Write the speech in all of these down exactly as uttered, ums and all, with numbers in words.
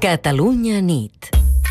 Catalunya nit.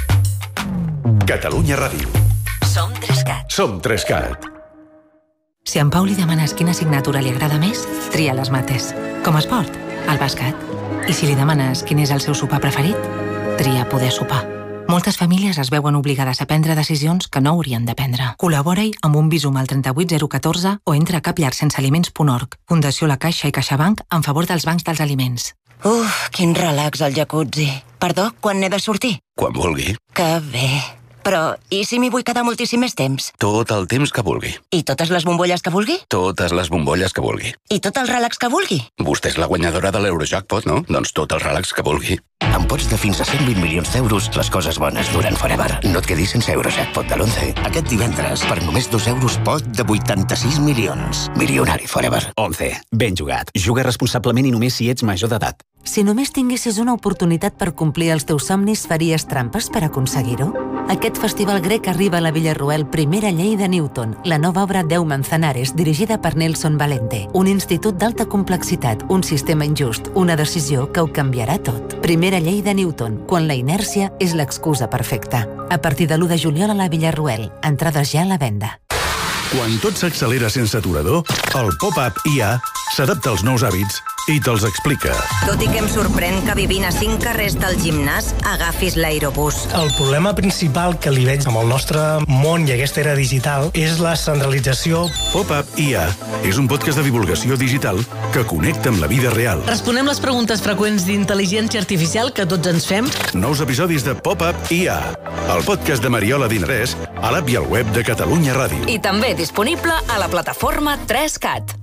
Catalunya Ràdio. Som Trescat. Som Trescat. Si a en Pau li demanes quina assignatura li agrada més, tria les mates. Com a esport, el bàsquet. I si li demanes quin és el seu sopar preferit, tria poder sopar. Moltes famílies es veuen obligades a prendre decisions que no haurien de prendre. Col·labora-hi amb un Bizum al trenta-vuit zero catorze o entra a capllarsensealiments punt org. Fundació La Caixa i CaixaBank en favor dels bancs dels aliments. Uf, quin relax al jacuzzi. Perdó, quan n'he de sortir? Quan vulgui. Que bé. Però, i si m'hi vull quedar moltíssim més temps? Tot el temps que vulgui. I totes les bombolles que vulgui? Totes les bombolles que vulgui. I tot el relax que vulgui? Vostè és la guanyadora de l'Eurojackpot, no? Doncs tot el relax que vulgui. Amb pots de fins a cent vint milions d'euros, les coses bones duren forever. No et quedis sense Eurojackpot de l'once. Aquest divendres, per només dos euros, pot de vuitanta-sis milions. Milionari forever. once. Ben jugat. Juga responsablement i només si ets major d'edat. Si només tinguessis una oportunitat per complir els teus somnis, faries trampes per aconseguir-ho? Aquest festival grec arriba a la Villarroel Primera Llei de Newton, la nova obra Deu Manzanares, dirigida per Nelson Valente. Un institut d'alta complexitat, un sistema injust, una decisió que ho canviarà tot. Primera Llei de Newton, quan la inèrcia és l'excusa perfecta. A partir de l'u de juliol a la Villarroel. Entrades ja a la venda. Quan tot s'accelera sense aturador, el pop-up I A s'adapta als nous hàbits i te'ls explica. Tot i que em sorprèn que vivint a cinc carrers del gimnàs agafis l'aerobús. El problema principal que li veig amb el nostre món i aquesta era digital és la centralització. Pop-up I A és un podcast de divulgació digital que connecta amb la vida real. Responem les preguntes freqüents d'intel·ligència artificial que tots ens fem. Nous episodis de Pop-up I A, el podcast de Mariola Dinarès, a l'app i al web de Catalunya Ràdio. I també disponible a la plataforma Trescat.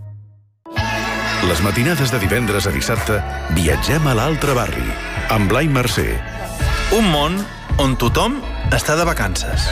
Les matinades de divendres a dissabte viatgem a l'altre barri, amb Blai Mercè. Un món on tothom està de vacances.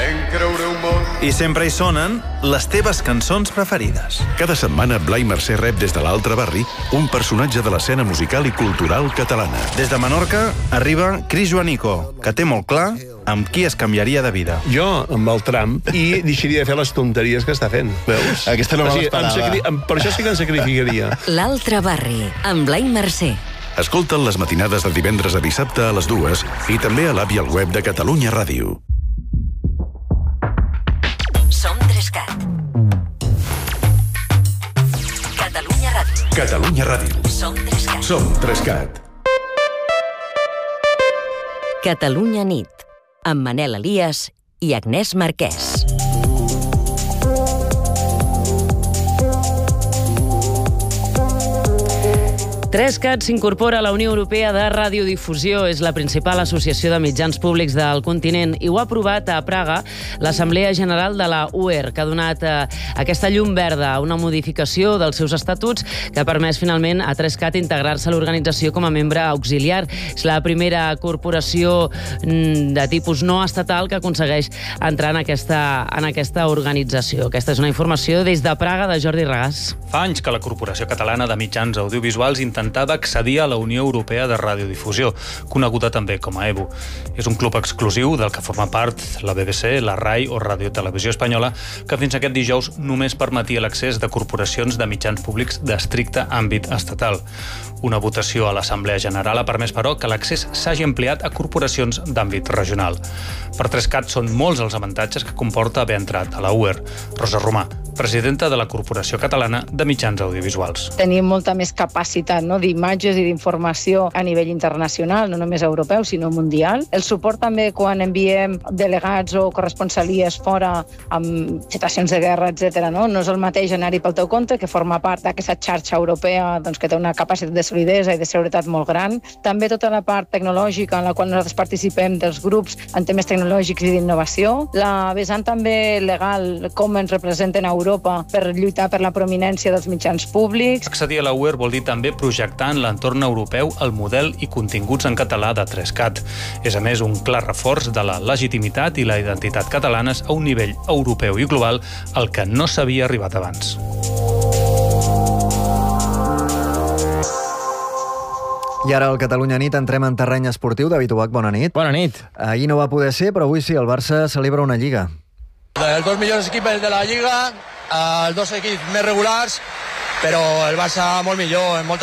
I sempre hi sonen les teves cançons preferides. Cada setmana Blai Mercè rep des de l'altre barri un personatge de l'escena musical i cultural catalana. Des de Menorca arriba Cris Joanico, que té molt clar amb qui es canviaria de vida. Jo, amb el Trump, i deixaria de fer les tonteries que està fent. Veus? Aquesta no me l'esperava. Sacri... Per això sí que em sacrificaria. L'altre barri, amb Blai Mercè. Escolta'n les matinades de divendres a dissabte a les dues i també a l'app i al web de Catalunya Ràdio. Som Trescat. Catalunya Ràdio. Catalunya Ràdio. Som Trescat. Som Trescat. Catalunya nit, amb Manel Elias i Agnès Marquès. Trescat s'incorpora a la Unió Europea de Radiodifusió. És la principal associació de mitjans públics del continent i ho ha aprovat a Praga l'Assemblea General de la U E R, que ha donat eh, aquesta llum verda a una modificació dels seus estatuts que ha permès finalment a Trescat integrar-se a l'organització com a membre auxiliar. És la primera corporació mm, de tipus no estatal que aconsegueix entrar en aquesta, en aquesta organització. Aquesta és una informació des de Praga de Jordi Regàs. Fa anys que la Corporació Catalana de Mitjans Audiovisuals intentava accedir a la Unió Europea de Radiodifusió, coneguda també com a E B U. És un club exclusiu del que forma part la B B C, la RAI o Ràdio Televisió Espanyola, que fins aquest dijous només permetia l'accés de corporacions de mitjans públics d'estricte àmbit estatal. Una votació a l'Assemblea General ha permès, però, que l'accés s'hagi ampliat a corporacions d'àmbit regional. Per Trescat són molts els avantatges que comporta haver entrat a la U E R. Rosa Romà, presidenta de la Corporació Catalana de Mitjans Audiovisuals. Tenim molta més capacitat, no?, d'imatges i d'informació a nivell internacional, no només europeu, sinó mundial. El suport també quan enviem delegats o corresponsalies fora amb situacions de guerra, etcètera, no? No és el mateix anar-hi pel teu compte, que forma part d'aquesta xarxa europea, doncs, que té una capacitat de solidesa i de seguretat molt gran. També tota la part tecnològica en la qual nosaltres participem dels grups en temes tecnològics i d'innovació. La vessant també legal, com ens representen a Europa per lluitar per la prominència dels mitjans públics. Accedir a la U E R vol dir també projectar en l'entorn europeu el model i continguts en català de Trescat. És, a més, un clar reforç de la legitimitat i la identitat catalanes a un nivell europeu i global al que no s'havia arribat abans. I ara al Catalunya nit entrem en terreny esportiu. David Ubach, bona nit. Bona nit. Ahir no va poder ser, però avui sí, el Barça celebra una Lliga. Els dos millors equips de la Lliga, els dos equips més regulars, però el Barça molt millor, en molta